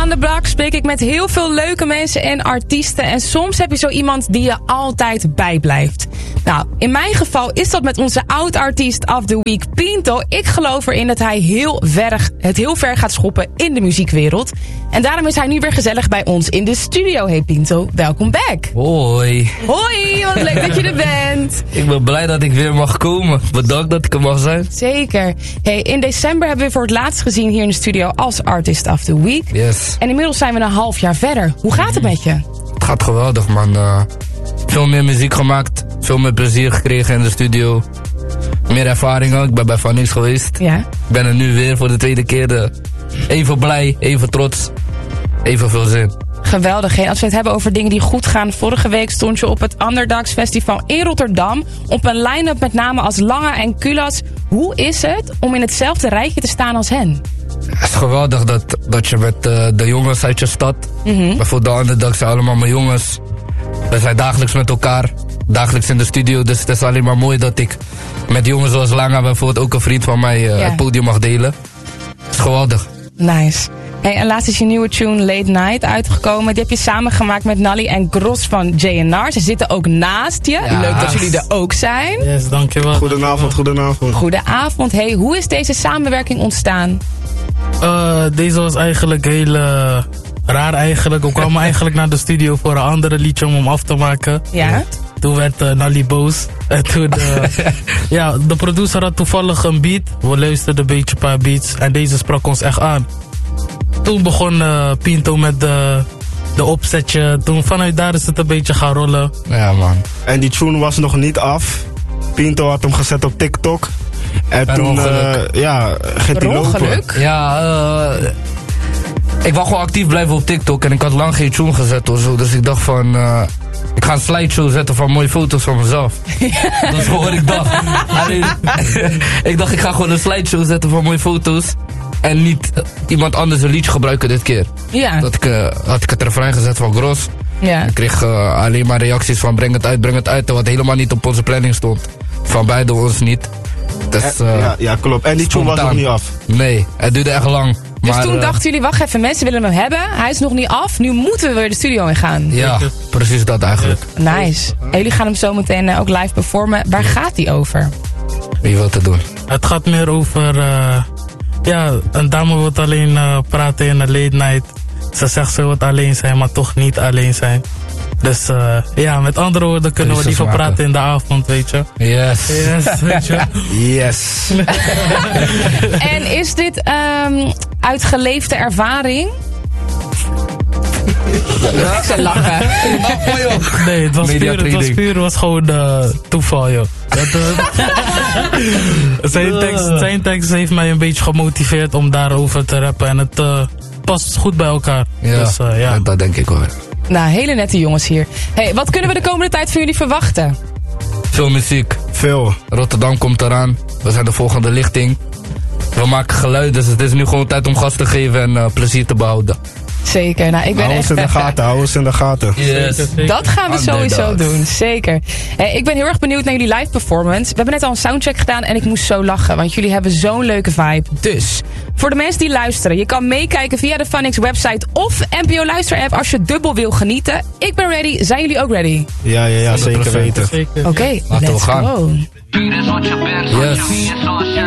on the Block spreek ik met heel veel leuke mensen en artiesten. En soms heb je zo iemand die je altijd bijblijft. Nou, in mijn geval is dat met onze oud-artiest of the week, Pinto. Ik geloof erin dat hij heel ver gaat schoppen in de muziekwereld. En daarom is hij nu weer gezellig bij ons in de studio. Hey Pinto, welkom back. Hoi. Hoi, wat leuk dat je er bent. Ik ben blij dat ik weer mag komen. Bedankt dat ik er mag zijn. Zeker. Hey, in december hebben we voor het laatst gezien hier in de studio als Artist of the Week. Yes. En inmiddels zijn we een half jaar verder. Hoe gaat het met je? Het gaat geweldig, man. Veel meer muziek gemaakt. Veel meer plezier gekregen in de studio. Meer ervaringen. Ik ben bij Van Niks geweest. Ja. Ik ben er nu weer voor de tweede keer. Even blij, even trots. Even veel zin. Geweldig. Hè? Als we het hebben over dingen die goed gaan. Vorige week stond je op het Underdogs Festival in Rotterdam. Op een line-up met namen als Lange en Kulas. Hoe is het om in hetzelfde rijtje te staan als hen? Het is geweldig dat je met de jongens uit je stad... Bijvoorbeeld de Underdogs zijn allemaal mijn jongens. We zijn dagelijks met elkaar. Dagelijks in de studio. Dus het is alleen maar mooi dat ik met jongens zoals Lange... bijvoorbeeld ook een vriend van mij het podium mag delen. Het is geweldig. Nice. Hey, en laatst is je nieuwe tune Late Night uitgekomen. Die heb je samengemaakt met Nally en Gros van JNR. Ze zitten ook naast je. Ja. Leuk dat jullie er ook zijn. Yes, dankjewel. Goedenavond. Goedenavond. Hey, hoe is deze samenwerking ontstaan? Deze was eigenlijk heel raar eigenlijk. We kwamen eigenlijk naar de studio voor een andere liedje om hem af te maken. Ja. Toen werd Nally boos. En toen, de producer had toevallig een beat. We luisterden een beetje een paar beats. En deze sprak ons echt aan. Toen begon Pinto met de opzetje. Toen vanuit daar is het een beetje gaan rollen. Ja, man. En die tune was nog niet af. Pinto had hem gezet op TikTok. En toen ging hij lopen. Ja, ik wou gewoon actief blijven op TikTok. En ik had lang geen tune gezet of zo. Dus ik dacht van... ik ga een slideshow zetten van mooie foto's van mezelf. Dat is gewoon wat ik dacht. Ik dacht, ik ga gewoon een slideshow zetten van mooie foto's. En niet iemand anders een liedje gebruiken dit keer. Ja. Had ik het refrein gezet van Gros. Ja. Ik kreeg alleen maar reacties van breng het uit. Wat helemaal niet op onze planning stond. Van beide ons niet. Dus, ja, klopt. En die tune was nog niet af. Nee, het duurde echt lang. Dus maar, toen dachten jullie, wacht even, mensen willen hem hebben. Hij is nog niet af, nu moeten we weer de studio in gaan. Ja, precies dat eigenlijk. Nice. En jullie gaan hem zo meteen ook live performen. Waar gaat hij over? Wie wil te doen? Het gaat meer over... een dame wil alleen praten in een late night. Ze zegt ze wil alleen zijn, maar toch niet alleen zijn. Dus met andere woorden kunnen we liever praten in de avond, weet je. Yes, weet je. Yes. En is dit uit geleefde ervaring? Ik zou lachen. Nee, het was gewoon toeval, joh. Zijn tekst heeft mij een beetje gemotiveerd om daarover te rappen. En het past goed bij elkaar. Ja, dus, dat denk ik hoor. Nou, hele nette jongens hier. Hey, wat kunnen we de komende tijd van jullie verwachten? Veel muziek. Veel. Rotterdam komt eraan. We zijn de volgende lichting. We maken geluid, dus het is nu gewoon tijd om gas te geven en plezier te behouden. Zeker. Nou, ik ben hou ons in de gaten. Yes. Dat gaan we sowieso doen. Zeker. Ik ben heel erg benieuwd naar jullie live performance. We hebben net al een soundcheck gedaan en ik moest zo lachen. Want jullie hebben zo'n leuke vibe. Dus, voor de mensen die luisteren. Je kan meekijken via de Funix website of NPO Luister app als je dubbel wil genieten. Ik ben ready. Zijn jullie ook ready? Ja, zeker weten. Oké, laten we let's gaan. go. Yes.